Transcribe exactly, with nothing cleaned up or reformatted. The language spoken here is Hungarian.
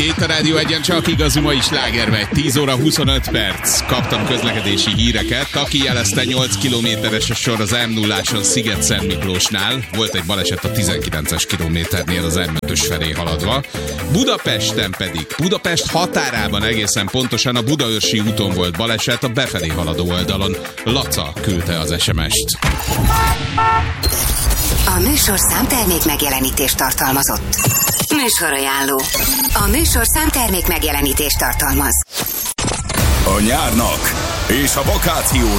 Itt a Rádió Egyen csak igazi mai sláger megy. tíz óra huszonöt perc. Kaptam közlekedési híreket. Aki jelezte, nyolc kilométeres a sor az M nulláson Sziget-Szent Miklósnál. Volt egy baleset a tizenkilences kilométernél az M ötös felé haladva. Budapesten pedig, Budapest határában egészen pontosan a Budaörsi úton volt baleset a befelé haladó oldalon. Laca küldte az es em est. A műsorszám termék megjelenítést tartalmazott. Műsorajánló. A műsorszám termék megjelenítést tartalmaz. A nyárnak és a vakációnak